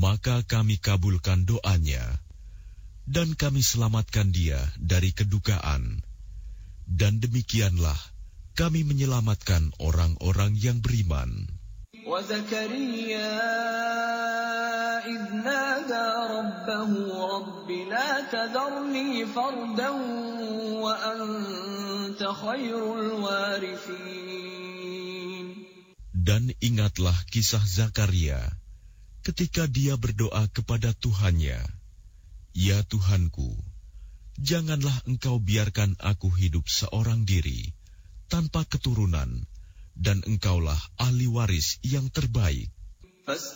Maka kami kabulkan doanya, dan kami selamatkan dia dari kedukaan. Dan demikianlah kami menyelamatkan orang-orang yang beriman. وَزَكَرِيَّا إِذْ نَادَى رَبَّهُ رَبِّ لَا تَذَرْنِي فَرْدًا وَأَنْتَ خَيْرُ الْوَارِثِينَ. Dan ingatlah kisah Zakaria ketika dia berdoa kepada Tuhannya, "Ya Tuhanku, janganlah Engkau biarkan aku hidup seorang diri tanpa keturunan, dan Engkaulah ahli waris yang terbaik."